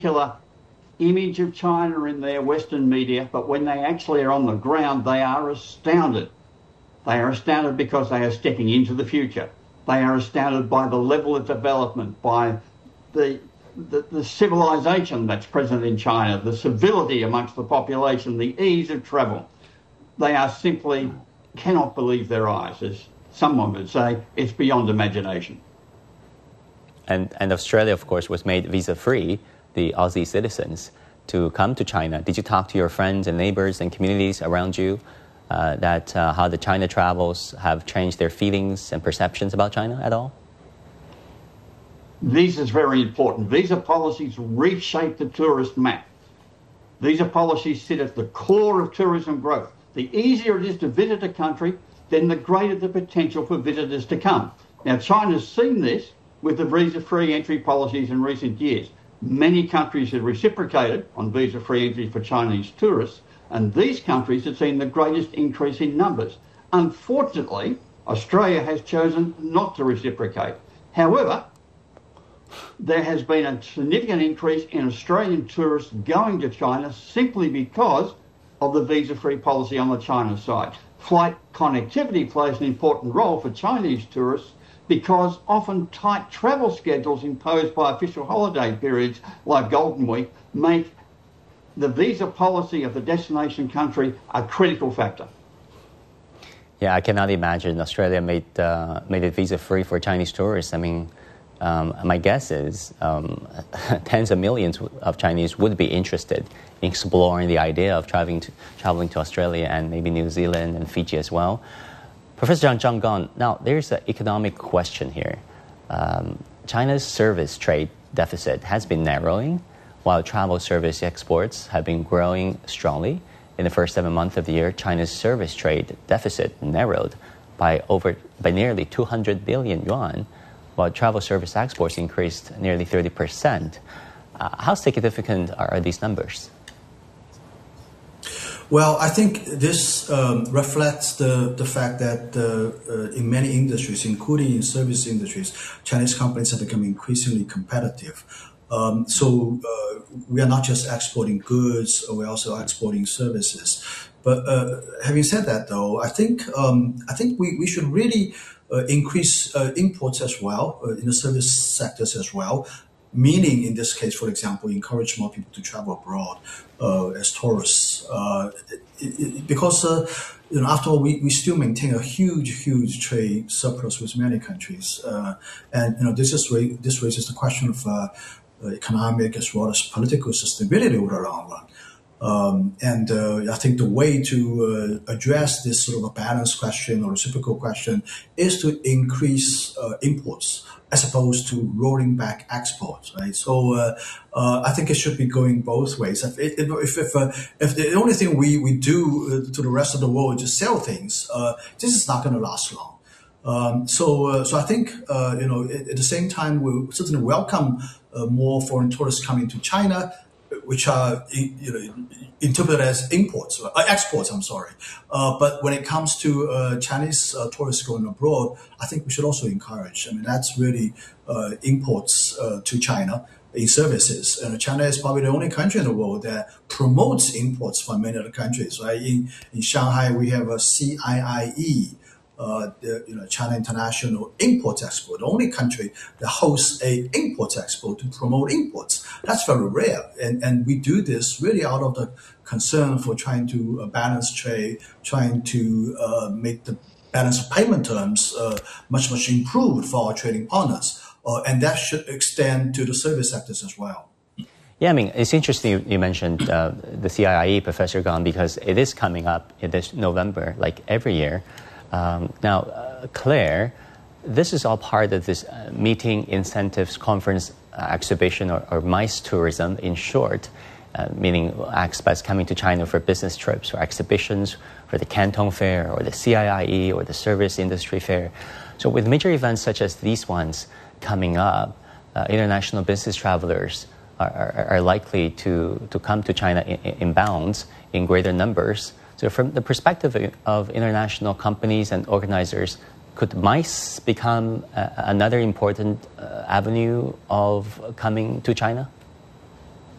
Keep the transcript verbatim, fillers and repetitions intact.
particular image of China in their Western media, but when they actually are on the ground, they are astounded. They are astounded because they are stepping into the future. They are astounded by the level of development, by the, the, the civilization that's present in China, the civility amongst the population, the ease of travel. They are simply cannot believe their eyes, as someone would say. It's beyond imagination. And, and Australia, of course, was made visa-free, the Aussie citizens, to come to China. Did you talk to your friends and neighbors and communities around you uh, that uh, how the China travels have changed their feelings and perceptions about China at all? Visa is very important. Visa policies reshape the tourist map. Visa policies sit at the core of tourism growth. The easier it is to visit a country, then the greater the potential for visitors to come. Now, China's seen this with the visa-free entry policies in recent years. Many countries have reciprocated on visa-free entry for Chinese tourists, and these countries have seen the greatest increase in numbers. Unfortunately, Australia has chosen not to reciprocate. However, there has been a significant increase in Australian tourists going to China simply because of the visa-free policy on the China side. Flight connectivity plays an important role for Chinese tourists because often tight travel schedules imposed by official holiday periods like Golden Week make the visa policy of the destination country a critical factor. Yeah, I cannot imagine Australia made, uh, made it visa-free for Chinese tourists. I mean, um, my guess is um, tens of millions of Chinese would be interested in exploring the idea of traveling to, traveling to Australia and maybe New Zealand and Fiji as well. Professor Zhang Zhanggang, now there's an economic question here. Um, China's service trade deficit has been narrowing, while travel service exports have been growing strongly. In the first seven months of the year, China's service trade deficit narrowed by over by nearly two hundred billion yuan, while travel service exports increased nearly thirty percent. Uh, how significant are these numbers? Well, I think this um, reflects the, the fact that uh, uh, in many industries, including in service industries, Chinese companies have become increasingly competitive. Um, so uh, we are not just exporting goods, we're also exporting services. But uh, having said that, though, I think um, I think we, we should really uh, increase uh, imports as well uh, in the service sectors as well. Meaning, in this case, for example, encourage more people to travel abroad uh, as tourists, uh, it, it, because uh, you know, after all, we, we still maintain a huge, huge trade surplus with many countries, uh, and you know, this is this raises the question of uh, economic as well as political sustainability over the long run. Um, and uh, I think the way to uh, address this sort of a balance question or reciprocal question is to increase uh, imports as opposed to rolling back exports, right? So uh, uh, I think it should be going both ways. If if if, if, uh, if the only thing we we do to the rest of the world is just sell things, uh, this is not going to last long. Um, so uh, so I think uh, you know at, at the same time we certainly welcome uh, more foreign tourists coming to China, which are you know interpreted as imports, uh, exports. I'm sorry, uh, but when it comes to uh, Chinese uh, tourists going abroad, I think we should also encourage. I mean, that's really uh, imports uh, to China in services. And China is probably the only country in the world that promotes imports from many other countries. Right? In in Shanghai, we have a C I I E. Uh, the, you know, China International Import-Expo, the only country that hosts a import-expo to promote imports. That's very rare. And, and we do this really out of the concern for trying to uh, balance trade, trying to uh, make the balance of payment terms uh, much, much improved for our trading partners. Uh, and that should extend to the service sectors as well. Yeah, I mean, it's interesting you, you mentioned uh, the C I I E, Professor Gang, because it is coming up in this November, like every year. Um, now, uh, Claire, this is all part of this uh, meeting, incentives, conference, uh, exhibition, or, or MICE tourism in short, uh, meaning expats coming to China for business trips or exhibitions, for the Canton Fair or the C I I E or the Service Industry Fair. So with major events such as these ones coming up, uh, international business travelers are, are, are likely to, to come to China in, in bounds in greater numbers. So from the perspective of international companies and organizers, could MICE become uh, another important uh, avenue of coming to China?